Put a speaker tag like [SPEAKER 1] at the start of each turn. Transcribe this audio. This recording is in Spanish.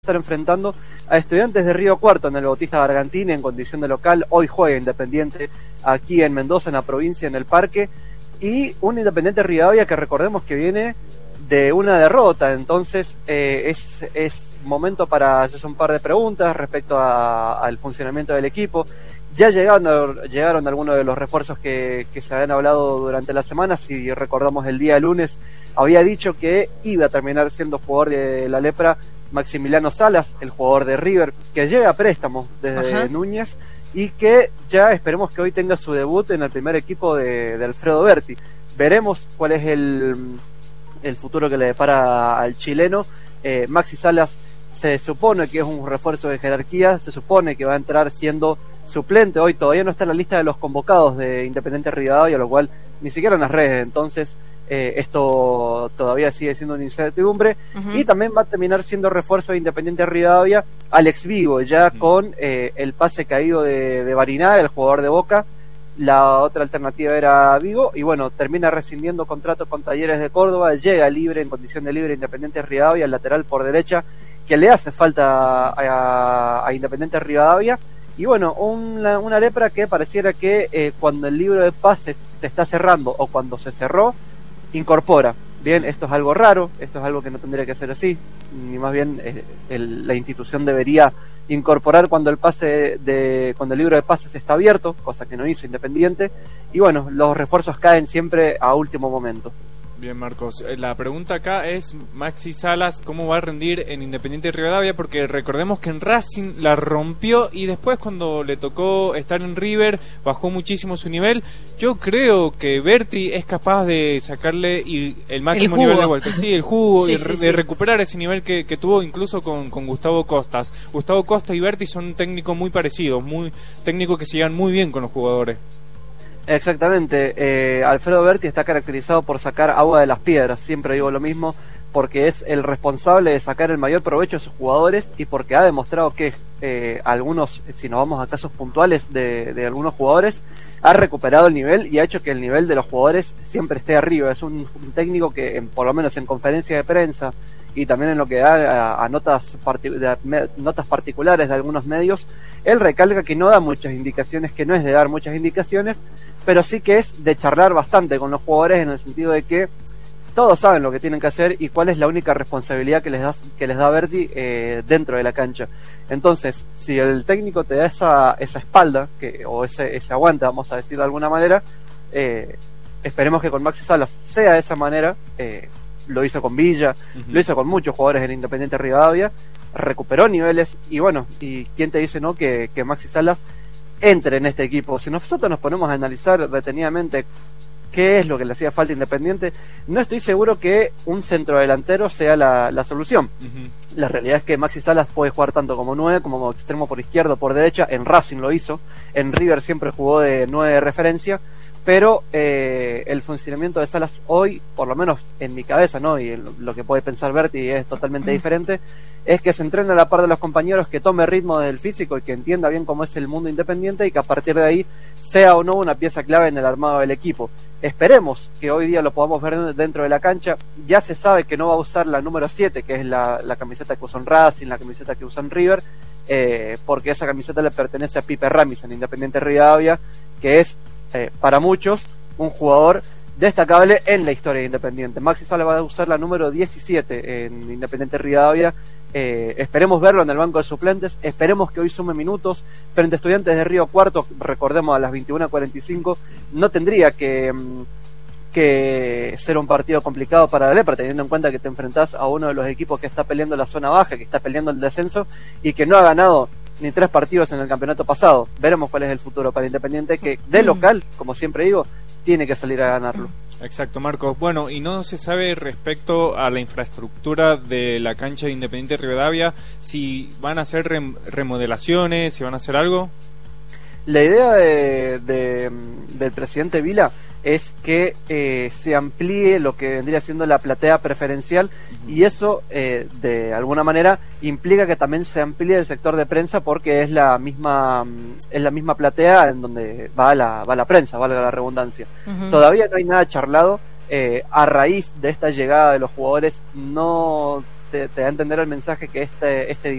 [SPEAKER 1] estar enfrentando a Estudiantes de Río Cuarto en el Bautista Gargantini en condición de local. Hoy juega Independiente aquí en Mendoza, en la provincia, en el Parque, y un Independiente Rivadavia que recordemos que viene de una derrota. Entonces es momento para hacerse un par de preguntas respecto al funcionamiento del equipo. Ya llegaron algunos de los refuerzos que se habían hablado durante la semana. Si recordamos, el día lunes había dicho que iba a terminar siendo jugador de la Lepra Maximiliano Salas, el jugador de River, que llega a préstamo desde Núñez y que ya esperemos que hoy tenga su debut en el primer equipo de Alfredo Berti. Veremos cuál es el futuro que le depara al chileno. Maxi Salas se supone que es un refuerzo de jerarquía, se supone que va a entrar siendo suplente. Hoy todavía no está en la lista de los convocados de Independiente Rivadavia, lo cual ni siquiera en las redes. Entonces esto todavía sigue siendo una incertidumbre. Y también va a terminar siendo refuerzo de Independiente Rivadavia Alex Vigo, ya con el pase caído de Barinaga, el jugador de Boca. La otra alternativa era Vigo, y bueno, termina rescindiendo contrato con Talleres de Córdoba, llega libre, en condición de libre, Independiente Rivadavia, el lateral por derecha, que le hace falta a Independiente Rivadavia. Y bueno, una Lepra que pareciera que cuando el libro de pases se está cerrando o cuando se cerró, incorpora. Bien, esto es algo raro, esto es algo que no tendría que ser así, ni más bien la institución debería incorporar cuando el libro de pases está abierto, cosa que no hizo Independiente. Y bueno, los refuerzos caen siempre a último momento.
[SPEAKER 2] Bien, Marcos, la pregunta acá es Maxi Salas, ¿cómo va a rendir en Independiente Rivadavia? Porque recordemos que en Racing la rompió y después cuando le tocó estar en River bajó muchísimo su nivel. Yo creo que Berti es capaz de sacarle el máximo nivel de vuelta. Sí, el jugo, de recuperar ese nivel que tuvo incluso con Gustavo Costas. Gustavo Costa y Berti son técnicos muy parecidos, muy técnicos que se llevan muy bien con los jugadores.
[SPEAKER 1] Exactamente, Alfredo Berti está caracterizado por sacar agua de las piedras, siempre digo lo mismo, porque es el responsable de sacar el mayor provecho de sus jugadores y porque ha demostrado que algunos, si nos vamos a casos puntuales de algunos jugadores, ha recuperado el nivel y ha hecho que el nivel de los jugadores siempre esté arriba. Es un técnico que, por lo menos en conferencia de prensa y también en lo que da a notas particulares de algunos medios, él recalca que no da muchas indicaciones, que no es de dar muchas indicaciones, pero sí que es de charlar bastante con los jugadores, en el sentido de que todos saben lo que tienen que hacer y cuál es la única responsabilidad que les da Berti dentro de la cancha. Entonces, si el técnico te da esa espalda, o ese aguante, vamos a decir de alguna manera, esperemos que con Maxi Salas sea de esa manera. Lo hizo con Villa, lo hizo con muchos jugadores en Independiente Rivadavia, recuperó niveles, y bueno, y quién te dice no que Maxi Salas entre en este equipo. Si nosotros nos ponemos a analizar detenidamente qué es lo que le hacía falta a Independiente, no estoy seguro que un centrodelantero sea la solución. La realidad es que Maxi Salas puede jugar tanto como 9, como extremo por izquierda, por derecha. En Racing lo hizo, en River siempre jugó de 9 de referencia, pero el funcionamiento de Salas hoy, por lo menos en mi cabeza, ¿no? Y lo que puede pensar Berti es totalmente diferente, es que se entrene a la par de los compañeros, que tome ritmo desde el físico y que entienda bien cómo es el mundo independiente, y que a partir de ahí sea o no una pieza clave en el armado del equipo. Esperemos que hoy día lo podamos ver dentro de la cancha. Ya se sabe que no va a usar la número 7, que es la camiseta que usa en Racing, la camiseta que usa en River, porque esa camiseta le pertenece a Pipe Ramis en Independiente Rivadavia, que es para muchos un jugador destacable en la historia de Independiente. Maxi Salas va a usar la número 17 en Independiente Rivadavia. Esperemos verlo en el banco de suplentes, esperemos que hoy sume minutos frente a Estudiantes de Río Cuarto. Recordemos, a las 21:45 no tendría que ser un partido complicado para la Lepra, teniendo en cuenta que te enfrentás a uno de los equipos que está peleando la zona baja, que está peleando el descenso y que no ha ganado ni 3 partidos en el campeonato pasado. Veremos cuál es el futuro para Independiente, que de local, como siempre digo, tiene que salir a ganarlo.
[SPEAKER 2] Exacto, Marcos. Bueno, y no se sabe respecto a la infraestructura de la cancha de Independiente Rivadavia, si van a hacer remodelaciones, si van a hacer algo. La idea del presidente Vila es que se amplíe lo que vendría siendo la platea preferencial, y eso de alguna manera implica que también se amplíe el sector de prensa, porque es la misma platea en donde va la prensa, valga la redundancia. Todavía no hay nada charlado. A raíz de esta llegada de los jugadores no
[SPEAKER 1] te da a entender el mensaje que este